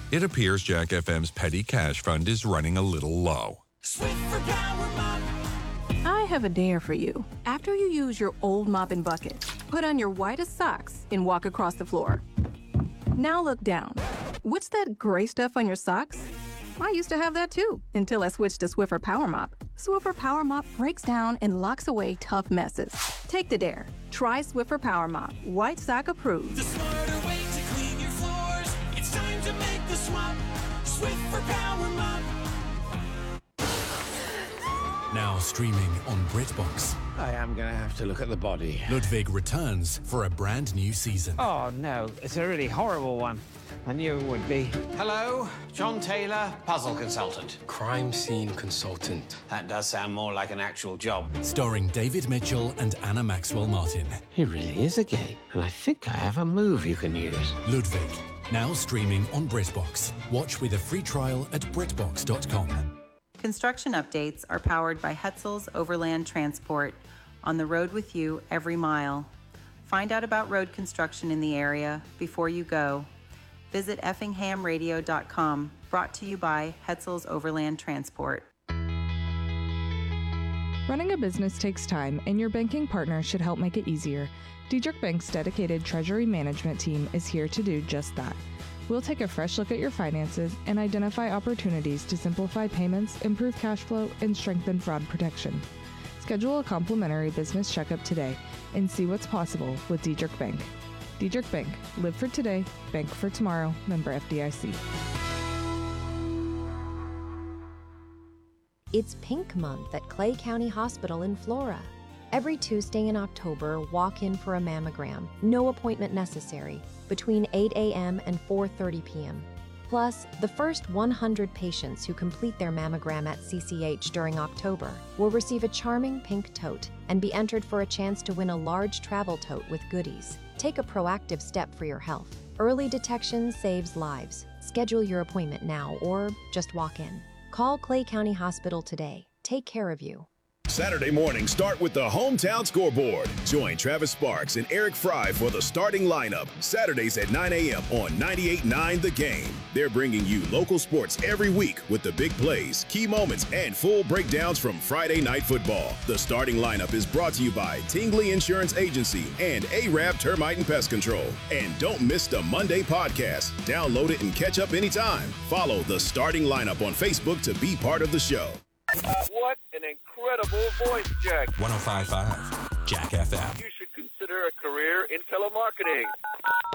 It appears Jack FM's petty cash fund is running a little low. Swiffer Power Mop. I have a dare for you. After you use your old mop and bucket, put on your whitest socks and walk across the floor. Now look down. What's that gray stuff on your socks? I used to have that too, until I switched to Swiffer Power Mop. Swiffer Power Mop breaks down and locks away tough messes. Take the dare. Try Swiffer Power Mop. White sock approved. The smarter way to clean your floors. It's time to make the swap. Swiffer Power Mop. Now streaming on BritBox. I am going to have to look at the body. Ludwig returns for a brand new season. Oh, no. It's a really horrible one. I knew it would be. Hello, John Taylor, puzzle consultant. Crime scene consultant. That does sound more like an actual job. Starring David Mitchell and Anna Maxwell Martin. He really is a game, and I think I have a move you can use. Ludwig, now streaming on BritBox. Watch with a free trial at BritBox.com. Construction updates are powered by Hetzel's Overland Transport, on the road with you every mile. Find out about road construction in the area before you go. Visit effinghamradio.com, brought to you by Hetzel's Overland Transport. Running a business takes time, and your banking partner should help make it easier. Diedrich Bank's dedicated treasury management team is here to do just that. We'll take a fresh look at your finances and identify opportunities to simplify payments, improve cash flow, and strengthen fraud protection. Schedule a complimentary business checkup today and see what's possible with Diedrich Bank. Diedrich Bank. Live for today, bank for tomorrow. Member FDIC. It's Pink Month at Clay County Hospital in Flora. Every Tuesday in October, walk in for a mammogram. No appointment necessary. Between 8 a.m. and 4:30 p.m. Plus, the first 100 patients who complete their mammogram at CCH during October will receive a charming pink tote and be entered for a chance to win a large travel tote with goodies. Take a proactive step for your health. Early detection saves lives. Schedule your appointment now or just walk in. Call Clay County Hospital today. Take care of you. Saturday morning, start with the Hometown Scoreboard. Join Travis Sparks and Eric Fry for the starting lineup. Saturdays at 9 a.m. on 98.9 The Game. They're bringing you local sports every week with the big plays, key moments, and full breakdowns from Friday Night Football. The starting lineup is brought to you by Tingley Insurance Agency and Arab Termite and Pest Control. And don't miss the Monday podcast. Download it and catch up anytime. Follow the starting lineup on Facebook to be part of the show. What an incredible voice, Jack. 105.5 Jack FM. You should consider a career in telemarketing.